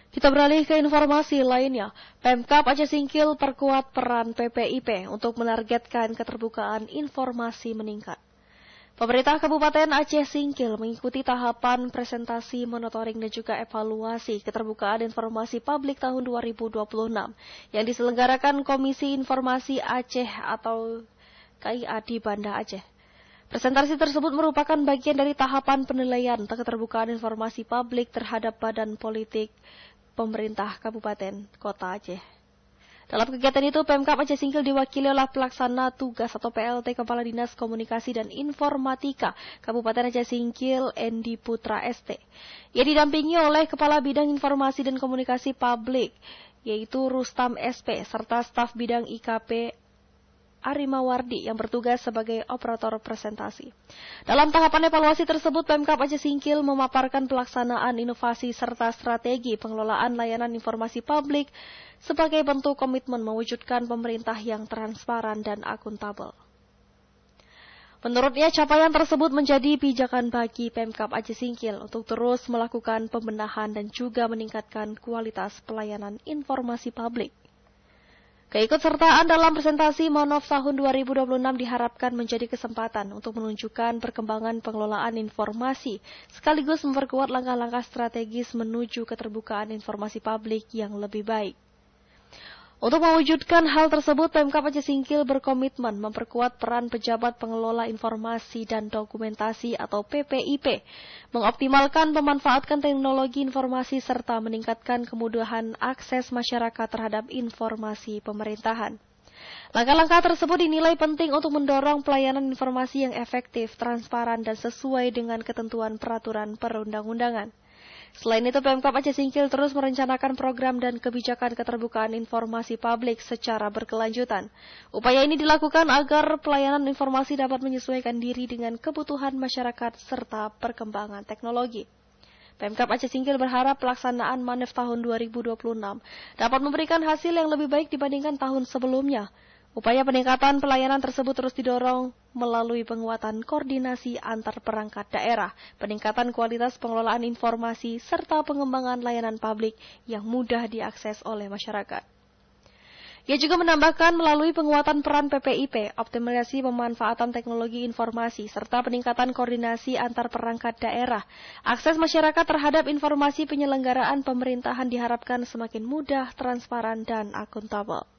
Kita beralih ke informasi lainnya. Pemkab Aceh Singkil perkuat peran PPIP untuk menargetkan keterbukaan informasi meningkat. Pemerintah Kabupaten Aceh Singkil mengikuti tahapan presentasi, monitoring dan juga evaluasi keterbukaan informasi publik tahun 2026 yang diselenggarakan Komisi Informasi Aceh atau KIA di Banda Aceh. Presentasi tersebut merupakan bagian dari tahapan penilaian keterbukaan informasi publik terhadap badan politik pemerintah Kabupaten Kota Aceh. Dalam kegiatan itu, Pemkab Aceh Singkil diwakili oleh Pelaksana Tugas atau PLT Kepala Dinas Komunikasi dan Informatika Kabupaten Aceh Singkil, Endi Putra ST. Ia didampingi oleh Kepala Bidang Informasi dan Komunikasi Publik, yaitu Rustam SP, serta staf bidang IKP Arimawardi yang bertugas sebagai operator presentasi. Dalam tahapan evaluasi tersebut, Pemkab Aceh Singkil memaparkan pelaksanaan inovasi serta strategi pengelolaan layanan informasi publik sebagai bentuk komitmen mewujudkan pemerintah yang transparan dan akuntabel. Menurutnya, capaian tersebut menjadi pijakan bagi Pemkab Aceh Singkil untuk terus melakukan pembenahan dan juga meningkatkan kualitas pelayanan informasi publik. Keikutsertaan dalam presentasi Monov tahun 2026 diharapkan menjadi kesempatan untuk menunjukkan perkembangan pengelolaan informasi, sekaligus memperkuat langkah-langkah strategis menuju keterbukaan informasi publik yang lebih baik. Untuk mewujudkan hal tersebut, Pemkab Aceh Singkil berkomitmen memperkuat peran pejabat pengelola informasi dan dokumentasi atau PPIP, mengoptimalkan pemanfaatkan teknologi informasi serta meningkatkan kemudahan akses masyarakat terhadap informasi pemerintahan. Langkah-langkah tersebut dinilai penting untuk mendorong pelayanan informasi yang efektif, transparan, dan sesuai dengan ketentuan peraturan perundang-undangan. Selain itu, Pemkab Aceh Singkil terus merencanakan program dan kebijakan keterbukaan informasi publik secara berkelanjutan. Upaya ini dilakukan agar pelayanan informasi dapat menyesuaikan diri dengan kebutuhan masyarakat serta perkembangan teknologi. Pemkab Aceh Singkil berharap pelaksanaan Manev tahun 2026 dapat memberikan hasil yang lebih baik dibandingkan tahun sebelumnya. Upaya peningkatan pelayanan tersebut terus didorong melalui penguatan koordinasi antar perangkat daerah, peningkatan kualitas pengelolaan informasi, serta pengembangan layanan publik yang mudah diakses oleh masyarakat. Ia juga menambahkan melalui penguatan peran PPIP, optimalisasi pemanfaatan teknologi informasi, serta peningkatan koordinasi antar perangkat daerah, akses masyarakat terhadap informasi penyelenggaraan pemerintahan diharapkan semakin mudah, transparan, dan akuntabel.